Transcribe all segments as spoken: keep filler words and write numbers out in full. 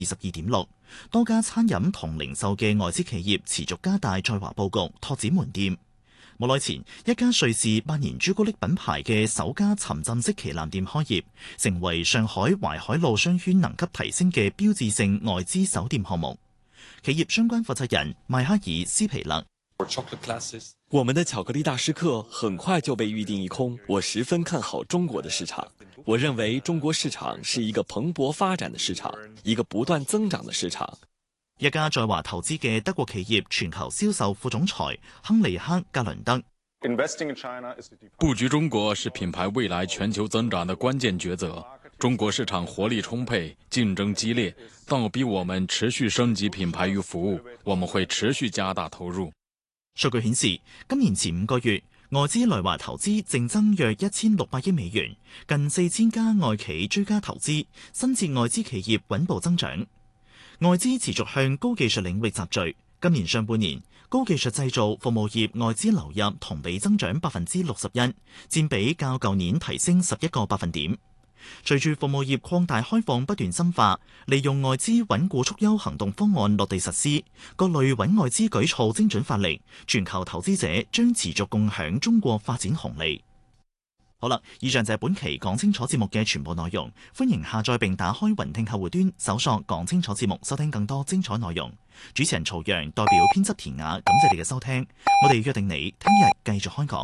二十二點六。多家餐飲同零售嘅外資企業持續加大在華佈局，拓展門店。冇耐前，一家瑞士百年朱古力品牌嘅首家沉浸式旗艦店開業，成為上海淮海路商圈能級提升嘅標誌性外資首店項目。企業相關負責人邁克爾斯皮勒： 我們的巧克力大師課很快就被預訂一空，我十分看好中國的市場。我認為中國市場是一個蓬勃發展的市場，一個不斷增長的市場。 一家在華投資嘅德國企業全球銷售副總裁亨利克·格倫德： 布局中國是品牌未來全球增長的關鍵抉擇。中國市場活力充沛，競爭激烈，倒逼我們持續升級品牌與服務。我們會持續加大投入。 數據顯示，今年前五個月，外資來華投資淨增約一千六百億美元，近四千家外企追加投資，新設外資企業穩步增長。外資持續向高技術領域集聚。今年上半年，高技術製造服務業外資流入同比增長百分之六十一，佔比較舊年提升十一個百分點。隨住服務業擴大開放不斷深化，利用外資穩固促優行動方案落地實施，各類穩外資舉措精準發力，全球投資者將持續共享中國發展紅利。好啦，以上就係本期講清楚節目嘅全部內容，歡迎下載並打開雲聽客戶端，搜索講清楚節目，收聽更多精彩內容。主持人曹陽代表編輯田雅，感謝你嘅收聽，我哋約定你聽日繼續開講。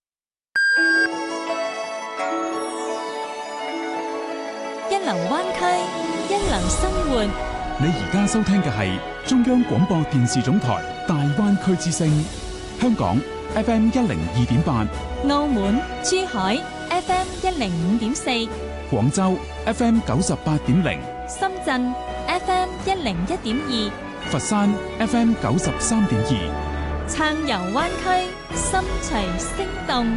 一流灣區，一流生活。 你而家收聽嘅係中央廣播電視總台大灣區之聲，香港 F M 一零二點八， 澳門、珠海 F M 一零五點四， 廣州 F M 九十八點零， 深圳 F M 一零一點二， 佛山 F M 九十三點二。 暢遊灣區，心隨聲動。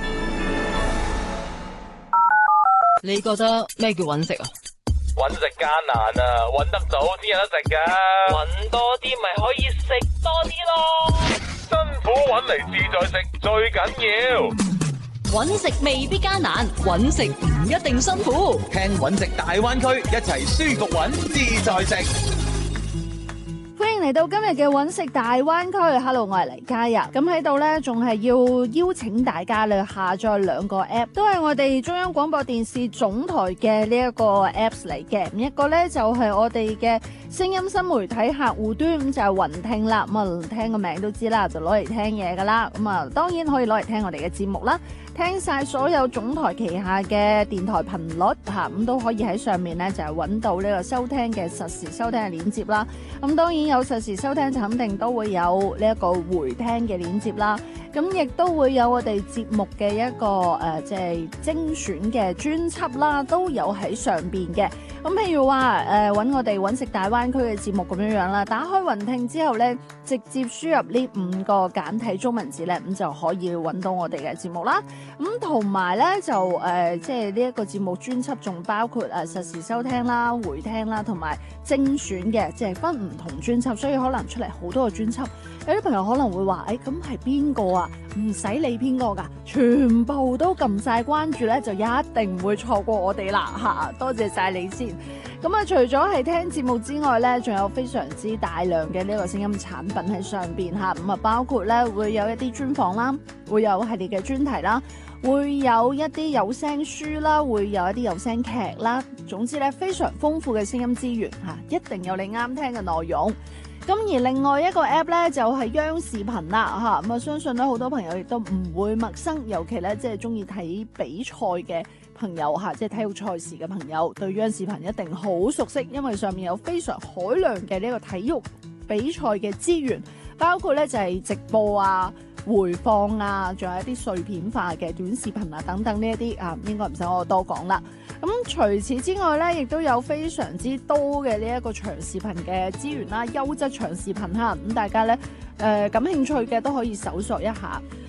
你覺得咩叫揾食啊？ 揾食艱難啊，揾得到先有得食噶。揾多啲咪可以食多啲咯。辛苦揾嚟自在食最緊要。 揾食未必艱難，揾食唔一定辛苦。 聽揾食大灣區，一齊舒服揾自在食。 歡迎嚟到今日嘅揾食大灣區 ，Hello， 我係黎嘉日。咁喺度呢，仲係要邀請大家咧下載兩個 app， 都係我哋中央廣播電視總台嘅呢一個 apps 嚟嘅。一個呢，就係、是、我哋嘅聲音新媒體客戶端，咁就係雲聽啦。咁啊，聽個名都知啦，就攞嚟聽嘢噶啦。咁啊，當然可以攞嚟聽我哋嘅節目啦。聽晒所有總台旗下嘅電台頻率嚇，咁都可以喺上面咧就係揾到呢個收聽嘅實時收聽嘅鏈接啦。咁當然有實時收聽就肯定都會有呢一個回聽嘅鏈接啦。咁亦都會有我哋節目嘅一個誒即係精選嘅專輯啦，都有喺上邊嘅。咁譬如話誒揾我哋揾食大灣區嘅節目咁樣樣啦，打開雲聽之後咧，直接輸入呢五個簡體中文字咧，咁就可以揾到我哋嘅節目啦。咁同埋咧就誒即係呢一個節目專輯仲包括誒實時收聽啦、回聽啦，同埋精選嘅，即係分唔同專輯，所以可能出嚟好多個專輯。有啲朋友可能會話：誒咁係邊個啊？唔使理邊個㗎，全部都撳晒關注咧，就一定唔會錯過我哋啦嚇！多謝晒你先。咁啊，除咗係聽節目之外咧，仲有非常之大量嘅呢個聲音產品喺上邊嚇。咁啊，包括咧會有一啲專訪啦，會有系列嘅專題啦，會有一啲有聲書啦，會有一啲有聲劇啦。總之咧，非常豐富嘅聲音資源嚇，一定有你啱聽嘅內容。咁而另外一個 app 咧就係央視頻啦嚇，咁啊相信咧好多朋友亦都唔會陌生，尤其咧即係中意睇比賽嘅朋友嚇，即係體育賽事嘅朋友，對央視頻一定好熟悉，因為上面有非常海量嘅呢個體育比賽嘅資源，包括咧就係直播啊、回放啊，仲有一啲碎片化嘅短視頻啊等等呢一啲啊，應該唔使我多講啦。咁除此之外咧，亦都有非常之多嘅呢一個長視頻嘅資源啦，優質長視頻嚇，咁大家咧誒、呃、感興趣嘅都可以搜索一下。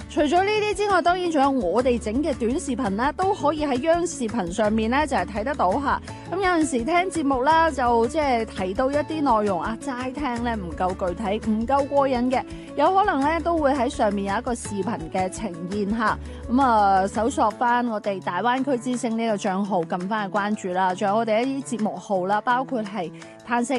除咗呢啲之外，當然仲有我哋整嘅短視頻咧，都可以喺央視頻上面咧就係睇得到嚇。咁有陣時聽節目啦，就即係提到一啲內容啊，齋聽咧唔夠具體，唔夠過癮嘅，有可能咧都會喺上面有一個視頻嘅呈現嚇。咁啊，搜索翻我哋大灣區之聲呢個帳號，撳翻去關注啦。仲有我哋一啲節目號啦，包括係嘆息